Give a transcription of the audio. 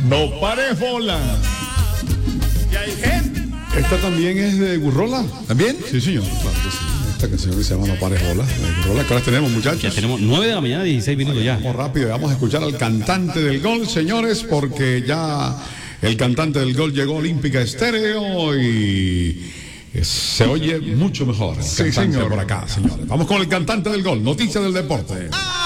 No pares bola. Esta también es de Gurrola. ¿También? Sí, señor, claro que sí. Esta canción que se llama No pares bola. De Gurrola, que ahora tenemos, muchachos. Ya tenemos 9 de la mañana, 16 minutos ya. Vamos rápido, vamos a escuchar al cantante del gol, señores, porque ya el cantante del gol llegó a Olímpica Estéreo y se oye mucho mejor. El Sí, cantante señor. por acá, señores. Vamos con el cantante del gol, noticias del deporte.